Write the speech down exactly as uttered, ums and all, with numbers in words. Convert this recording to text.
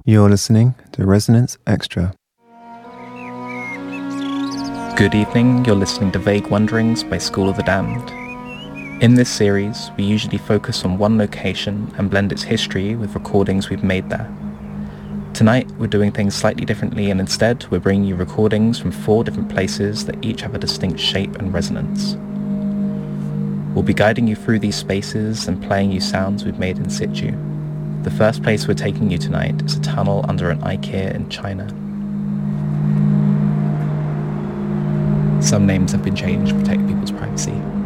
You're listening to Resonance Extra. Good evening, you're listening to Vague Wanderings by School of the Damned. In this series, we usually focus on one location and blend its history with recordings we've made there. Tonight, we're doing things slightly differently, and instead, we're bringing you recordings from four different places that each have a distinct shape and resonance. We'll be guiding you through these spaces and playing you sounds we've made in situ. The first place we're taking you tonight is a tunnel under an IKEA in China. Some names have been changed to protect people's privacy.